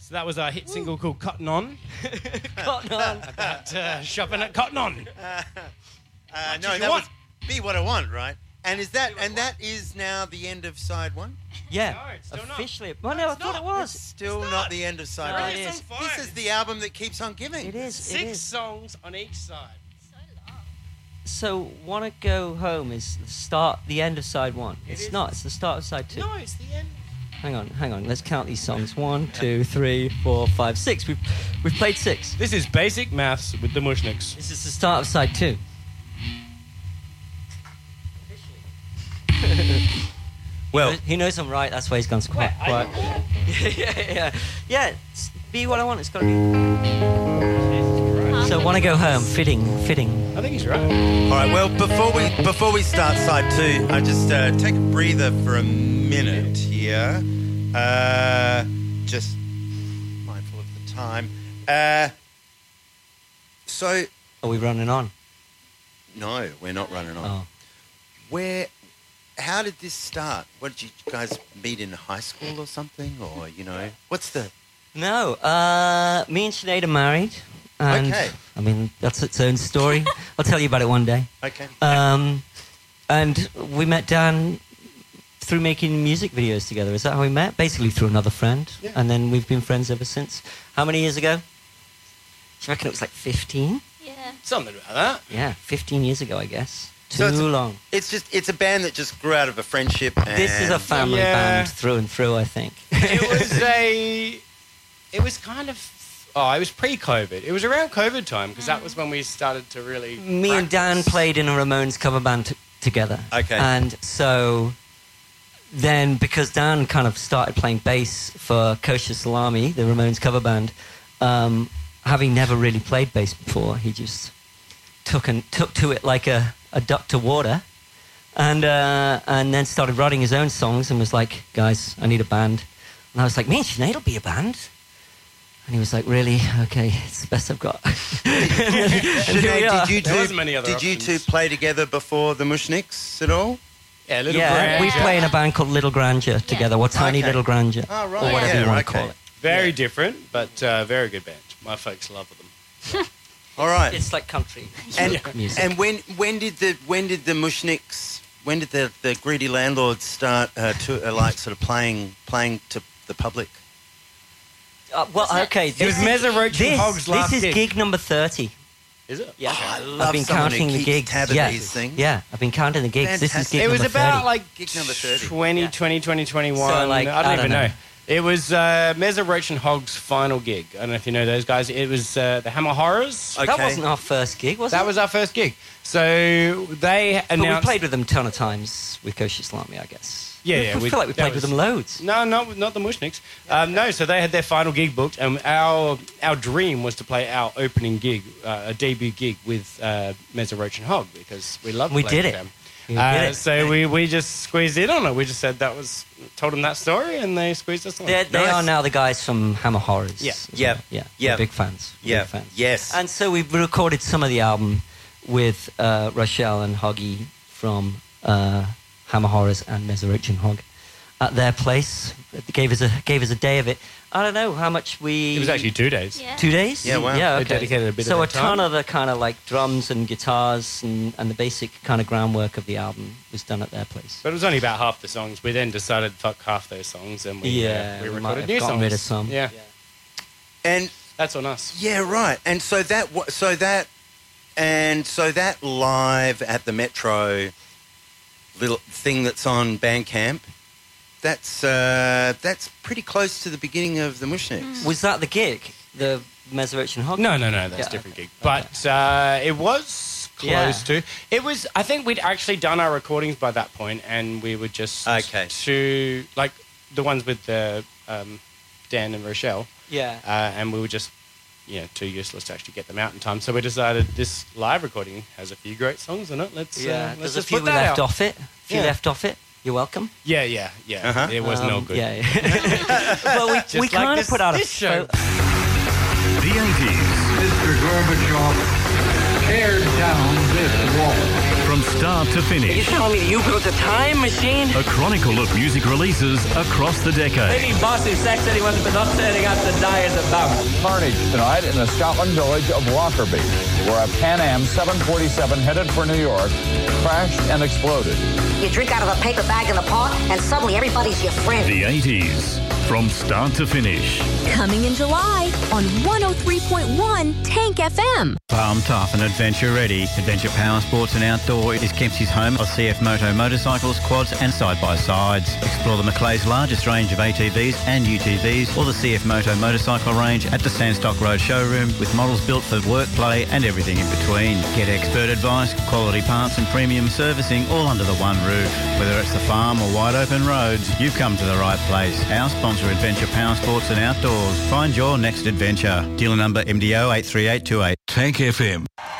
So that was our hit single called Cotton On. Cotton On. About shopping at Cotton On. No, that was Be What I Want, right? And that is now the end of side one? Yeah, No, it's still not. officially. Well, no, I thought it was. Still not the end of side No, one. it is. This is the album that keeps on giving. It is. It 6 is. songs on each side. So, Wanna Go Home is the end of side one. It's not. It's the start of side two. No, it's the end. Hang on. Let's count these songs. 1, 2, 3, 4, 5, 6. We've played 6. This is Basic Maths with the Mushniks. This is the start of side 2. Well, He knows I'm right. That's why he's gone so quiet. Yeah. Be What I Want. It's got to be. So, Wanna Go Home. Fitting. I think he's right. all right. Well, before we start side two, I just take a breather for a minute here. Just mindful of the time. So, Are we running on? no, we're not running on. Oh. How did this start? What did you guys meet in high school or something? Or, what's the... No, me and Sinead are married. And, Okay. I mean, that's its own story. I'll tell you about it one day. Okay. And we met Dan through making music videos together. Is that how we met? Basically through another friend. Yeah. And then we've been friends ever since. How many years ago? Do you reckon it was like 15? Yeah. Something about that. Yeah, 15 years ago, I guess. So Too long. It's a band that just grew out of a friendship. And This is a family Yeah. band through and through, I think. It was kind of... Oh, it was pre-COVID. It was around COVID time because that was when we started to really... Me and Dan practice. played in a Ramones cover band together. Okay. And so then, because Dan kind of started playing bass for Kosher Salami, the Ramones cover band, having never really played bass before, he just took to it like a duck to water, and then started writing his own songs and was like, "Guys, I need a band." And I was like, "Me and Sinead will be a band." And he was like, "Really? Okay, it's the best I've got." And here we are. Sinead, There wasn't many other did you two options. play together before the Mushniks at all? Yeah, Little Yeah, we Grandeur. play in a band called Little Grandeur together, or Tiny Okay. Little Grandeur, Oh, right. or whatever Yeah, you want okay. to call it. Very different, but very good band. My folks love them. All right. It's like country And music. and when did the Mushniks, when did the greedy landlords start sort of playing to the public? Well, okay. It was Meza Roach and Hogg's last This is gig. gig number 30. Is it? Yeah, I love I've been someone who counting the keeps gigs. tab of yeah. these things. Yeah, I've been counting the gigs. This is Fantastic. gig It was number about 30. like Gig number 30. 2020, 2021. So, like, I don't even know. It was Meza Roach and Hogg's final gig. I don't know if you know those guys. It was the Hammer Horrors. Okay. That wasn't our first gig, was it? That was our first gig. So they But we announced... played with them a ton of times with Kosher Salami, I guess. Yeah, I we- feel like we that played with was- them loads. No, not the Mushniks. No, so they had their final gig booked, and our dream was to play our opening gig, a debut gig with Meza Roach and Hogg, because we loved We playing did with it. them. We did it. So we just squeezed in on it. We just said told them that story, and they squeezed us on. They Nice. are now the guys from Hammer Horrors. Yeah. as Yeah. well. Yeah. Yeah. We're big fans. We're Yeah. Big fans. Yes. And so we've recorded some of the album with Rochelle and Hoggy from Hammer Horrors and Meza Roach and Hogg at their place. They gave us a day of it. I don't know how much we... It was actually 2 days. Yeah. 2 days? Yeah, wow. Yeah, They okay. dedicated a bit of so their a ton time. of the kind of like drums and guitars and the basic kind of groundwork of the album was done at their place. But it was only about half the songs. We then decided fuck half those songs, and we we recorded might have new gotten songs. rid of some. Yeah, And that's on us. yeah, right. And so that live at the Metro little thing that's on Bandcamp, that's pretty close to the beginning of the Mushniks. Was that the gig? The Meza Roach and Hogg? No, that's Yeah, a different okay. gig. But it was close to. It was. I think we'd actually done our recordings by that point, and we were just Okay. to like the ones with the Dan and Rochelle, Yeah. and we were just too useless to actually get them out in time. So we decided this live recording has a few great songs in it. Let's There's a just few put we that left out. off it. Yeah. Left off it. You're welcome. Yeah. Uh-huh. It was no good. Yeah. Well, we like kind this- of put out this show. The 80s. Mr. Gorbachev tear down this wall. From from start to You finish. telling me you built a time machine? A chronicle of music releases across the decade. Maybe Bossy Sex anyone, but not turning up the day is about. Carnage tonight in the Scotland village of Lockerbie, where a Pan Am 747 headed for New York crashed and exploded. You drink out of a paper bag in the park, and suddenly everybody's your friend. The 80s, from start to finish. Coming in July on 103.1 Tank FM. Farm tough and adventure ready. Adventure Power Sports and Outdoor is Kempsey's home of CF Moto motorcycles, quads and side-by-sides. Explore the Maclay's largest range of ATVs and UTVs or the CF Moto motorcycle range at the Sandstock Road showroom with models built for work, play and everything in between. Get expert advice, quality parts and premium servicing all under the one roof. Whether it's the farm or wide open roads, you've come to the right place. Our sponsor, Adventure Power Sports and Outdoors. Find your next adventure. Dealer number MDO 83828. Tank FM.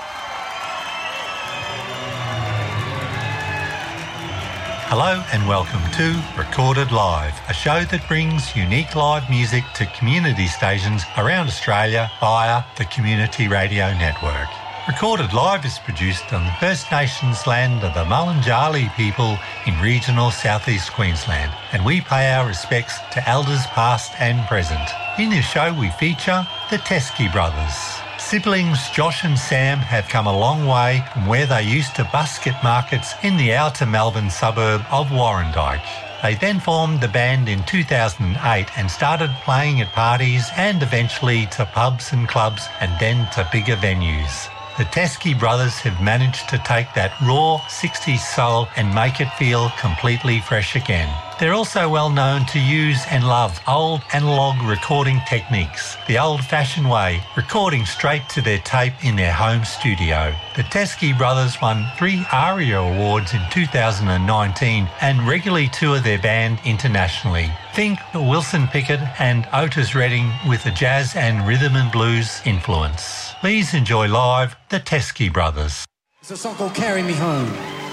Hello and welcome to Recorded Live, a show that brings unique live music to community stations around Australia via the Community Radio Network. Recorded Live is produced on the First Nations land of the Mulunjali people in regional southeast Queensland, and we pay our respects to elders past and present. In this show we feature the Teskey Brothers. Siblings Josh and Sam have come a long way from where they used to busk at markets in the outer Melbourne suburb of Warrandyke. They then formed the band in 2008 and started playing at parties and eventually to pubs and clubs and then to bigger venues. The Teskey Brothers have managed to take that raw 60s soul and make it feel completely fresh again. They're also well known to use and love old analogue recording techniques, the old-fashioned way, recording straight to their tape in their home studio. The Teskey Brothers won 3 ARIA Awards in 2019 and regularly tour their band internationally. Think Wilson Pickett and Otis Redding with a jazz and rhythm and blues influence. Please enjoy live the Teskey Brothers. It's a song called Carry Me Home.